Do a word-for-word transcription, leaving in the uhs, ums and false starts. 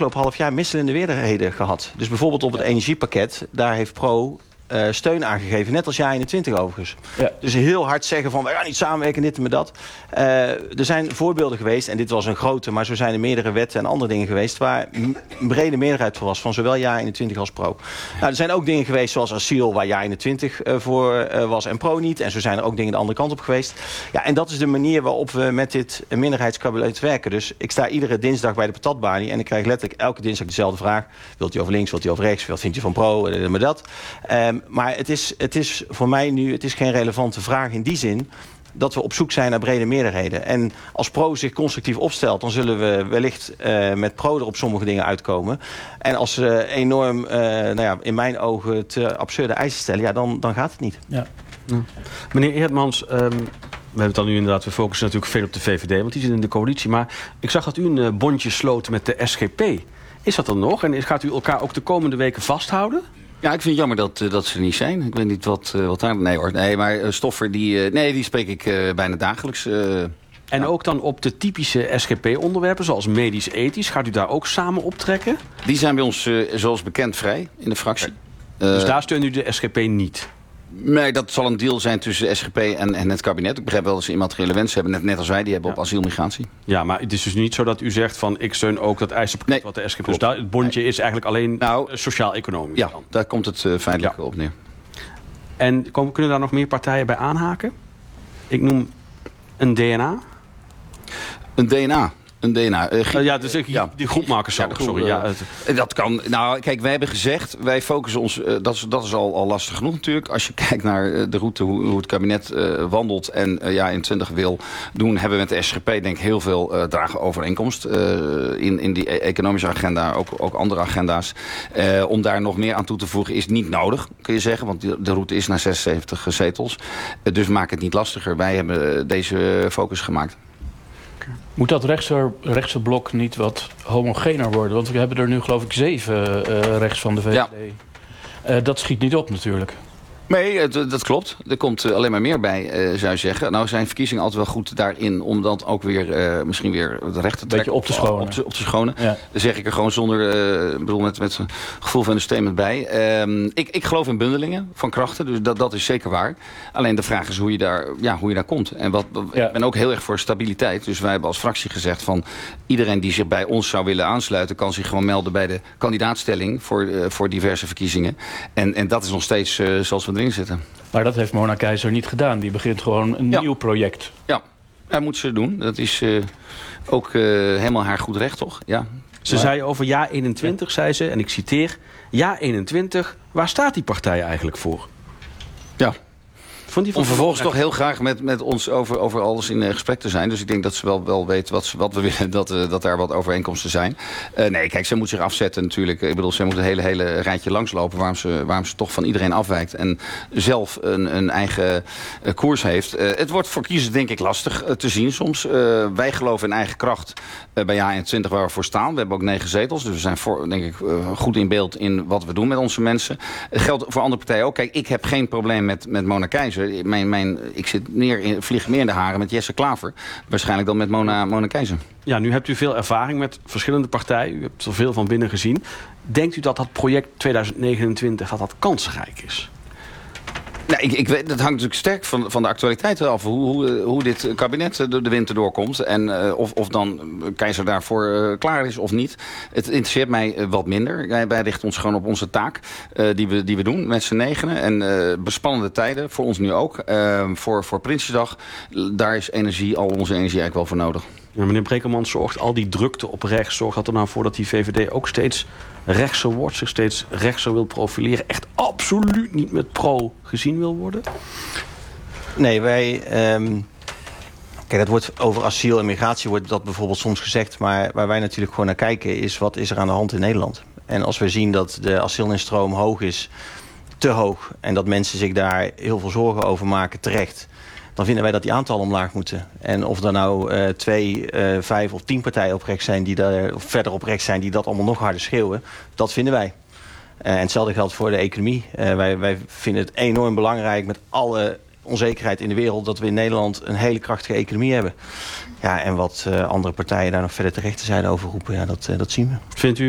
afgelopen half jaar wisselende meerderheden gehad. Dus bijvoorbeeld op het energiepakket, daar heeft Pro Uh, steun aangegeven. Net als jaar eenentwintig overigens. Ja. Dus heel hard zeggen van, wij gaan niet samenwerken, dit en met dat. Uh, er zijn voorbeelden geweest, en dit was een grote, maar zo zijn er meerdere wetten en andere dingen geweest, waar een brede meerderheid voor was, van zowel jaar eenentwintig als Pro. Nou, er zijn ook dingen geweest zoals asiel, waar jaar eenentwintig uh, voor uh, was en Pro niet. En zo zijn er ook dingen de andere kant op geweest. Ja, en dat is de manier waarop we met dit minderheidskabinet werken. Dus ik sta iedere dinsdag bij de patatbalie en ik krijg letterlijk elke dinsdag dezelfde vraag. Wilt u over links, wilt u over rechts, wat vind je van Pro, uh, maar dat. Um, Maar het is, het is voor mij nu, het is geen relevante vraag in die zin dat we op zoek zijn naar brede meerderheden. En als Pro zich constructief opstelt, dan zullen we wellicht uh, met Pro er op sommige dingen uitkomen. En als ze uh, enorm, uh, nou ja, in mijn ogen, te absurde eisen stellen, ja, dan, dan gaat het niet. Ja. Ja. Meneer Eertmans, um, we hebben het dan nu inderdaad, we focussen natuurlijk veel op de V V D, want die zit in de coalitie. Maar ik zag dat u een uh, bondje sloot met de S G P. Is dat dan nog? En gaat u elkaar ook de komende weken vasthouden? Ja, ik vind het jammer dat, uh, dat ze er niet zijn. Ik weet niet wat, uh, wat daar... Nee hoor, nee, maar uh, Stoffer, die, uh, nee, die spreek ik uh, bijna dagelijks. Uh, en ja. ook dan op de typische S G P-onderwerpen, zoals medisch-ethisch. Gaat u daar ook samen optrekken? Die zijn bij ons, uh, zoals bekend, vrij in de fractie. Uh, dus uh, daar steunt u de S G P niet? Nee, dat zal een deal zijn tussen de S G P en, en het kabinet. Ik begrijp wel dat ze immateriële wensen hebben, net, net als wij. Die hebben ja. op asielmigratie. Ja, maar het is dus niet zo dat u zegt van, ik steun ook dat eisenpakket nee, wat de S G P... Dus daar, het bondje nee. is eigenlijk alleen nou, sociaal-economisch. Ja, dan. Daar komt het uh, feitelijk ja. op neer. En komen, kunnen daar nog meer partijen bij aanhaken? Ik noem een D N A. Een D N A? Een D N A. Uh, uh, ja, dus ik, ja, die groepmakers zo. Ja, groep, sorry. Ja, het... Dat kan. Nou, kijk, wij hebben gezegd, wij focussen ons. Uh, dat is, dat is al, al lastig genoeg natuurlijk. Als je kijkt naar uh, de route, hoe, hoe het kabinet uh, wandelt en uh, ja, in twintig wil doen, hebben we met de S G P denk ik heel veel uh, dragen overeenkomst. Uh, in, in die economische agenda, ook, ook andere agenda's. Uh, om daar nog meer aan toe te voegen is niet nodig, kun je zeggen. Want de, de route is naar zesenzeventig zetels. Uh, dus maak het niet lastiger. Wij hebben uh, deze focus gemaakt. Moet dat rechtse, rechtse blok niet wat homogener worden? Want we hebben er nu geloof ik zeven uh, rechts van de V V D. Ja. Uh, dat schiet niet op natuurlijk. Nee, dat klopt. Er komt alleen maar meer bij, uh, zou je zeggen. Nou zijn verkiezingen altijd wel goed daarin om dat ook weer, uh, misschien weer het recht te trekken. Beetje op te schonen. Op te, op te schonen. Ja. Dan zeg ik er gewoon zonder, uh, bedoel met, met een gevoel van understatement bij. Um, ik, ik geloof in bundelingen van krachten, dus dat, dat is zeker waar. Alleen de vraag is hoe je daar, ja, hoe je daar komt. En wat, ja. Ik ben ook heel erg voor stabiliteit. Dus wij hebben als fractie gezegd van iedereen die zich bij ons zou willen aansluiten, kan zich gewoon melden bij de kandidaatstelling voor, uh, voor diverse verkiezingen. En, en dat is nog steeds uh, zoals we zitten. Maar dat heeft Mona Keizer niet gedaan. Die begint gewoon een ja. nieuw project. Ja, dat moet ze doen. Dat is uh, ook uh, helemaal haar goed recht, toch? Ja. Ze maar... zei over jaar eenentwintig, ja. zei ze, en ik citeer, jaar eenentwintig, waar staat die partij eigenlijk voor? Ja. Vond die Om vervolgens toch heel graag met, met ons over, over alles in uh, gesprek te zijn. Dus ik denk dat ze wel, wel weet wat, ze, wat we willen, dat, uh, dat daar wat overeenkomsten zijn. Uh, nee, kijk, ze moet zich afzetten natuurlijk. Ik bedoel, ze moet een hele, hele rijtje langslopen waarom ze, waarom ze toch van iedereen afwijkt. En zelf een, een eigen uh, koers heeft. Uh, het wordt voor kiezers denk ik lastig uh, te zien soms. Uh, wij geloven in eigen kracht uh, bij jaar eenentwintig waar we voor staan. We hebben ook negen zetels. Dus we zijn voor, denk ik uh, goed in beeld in wat we doen met onze mensen. Het geldt voor andere partijen ook. Kijk, ik heb geen probleem met, met Mona Keizer. Mijn, mijn, ik zit meer in, vlieg meer in de haren met Jesse Klaver. Waarschijnlijk dan met Mona, Mona Keizer. Ja, nu hebt u veel ervaring met verschillende partijen. U hebt er veel van binnen gezien. Denkt u dat dat project tweeduizend negenentwintig dat dat kansrijk is? Nou, ik, ik weet, dat hangt natuurlijk sterk van, van de actualiteit af. Hoe, hoe, hoe dit kabinet de, de winter doorkomt. En uh, of, of dan Keizer daarvoor uh, klaar is of niet. Het interesseert mij uh, wat minder. Wij, wij richten ons gewoon op onze taak. Uh, die, we, die we doen met z'n negenen. En uh, bespannende tijden. Voor ons nu ook. Uh, voor, voor Prinsjesdag. Daar is energie, al onze energie eigenlijk wel voor nodig. Ja, meneer Brekelmans, zorgt al die drukte op rechts... zorgt dat er nou voor dat die V V D ook steeds rechtser wordt... zich steeds rechtser wil profileren... echt absoluut niet met pro gezien wil worden? Nee, wij... Um... Kijk, dat wordt over asiel en migratie wordt dat bijvoorbeeld soms gezegd... maar waar wij natuurlijk gewoon naar kijken is... wat is er aan de hand in Nederland? En als we zien dat de asielinstroom hoog is... te hoog... en dat mensen zich daar heel veel zorgen over maken terecht... dan vinden wij dat die aantallen omlaag moeten. En of er nou uh, twee, uh, vijf of tien partijen op rechts zijn... die daar, of verder op rechts zijn die dat allemaal nog harder schreeuwen... dat vinden wij. Uh, en hetzelfde geldt voor de economie. Uh, wij, wij vinden het enorm belangrijk met alle onzekerheid in de wereld... dat we in Nederland een hele krachtige economie hebben. Ja, en wat uh, andere partijen daar nog verder terecht te zijn over roepen... Ja, dat, uh, dat zien we. Vindt u